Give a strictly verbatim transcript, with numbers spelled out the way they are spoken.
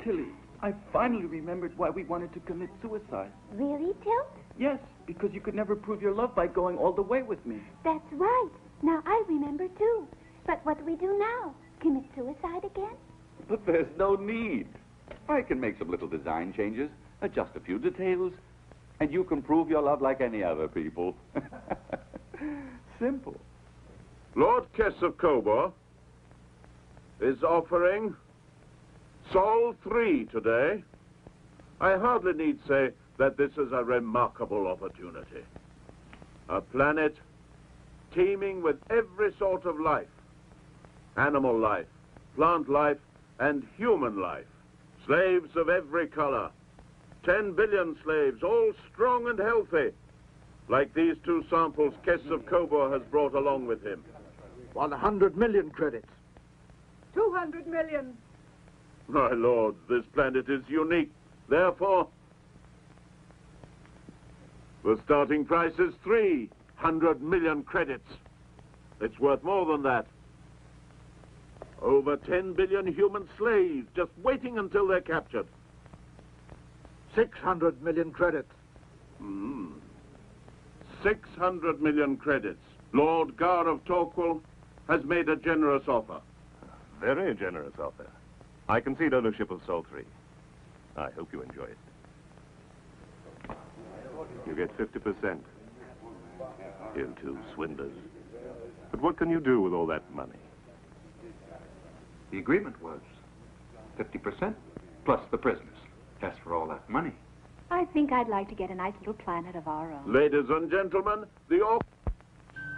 Tilly, I finally remembered why we wanted to commit suicide. Really, Tilt? Yes, because you could never prove your love by going all the way with me. That's right. Now I remember, too. But what do we do now? Commit suicide again? But there's no need. I can make some little design changes, adjust a few details, and you can prove your love like any other people. Simple. Lord Kess of Cobor is offering Sol three today. I hardly need say that this is a remarkable opportunity. A planet teeming with every sort of life. Animal life, plant life, and human life. Slaves of every color. Ten billion slaves, all strong and healthy, like these two samples Kess of Cobor has brought along with him. one hundred million credits. two hundred million. My lords, this planet is unique. Therefore, the starting price is three hundred million credits. It's worth more than that. Over ten billion human slaves just waiting until they're captured. six hundred million credits. Mm. six hundred million credits. Lord Gar of Torquil has made a generous offer. Very generous offer. I concede ownership of Sol three. I hope you enjoy it. You get fifty percent. You two swindlers. But what can you do with all that money? The agreement was fifty percent plus the prisoners. As for all that money. I think I'd like to get a nice little planet of our own. Ladies and gentlemen, the offer...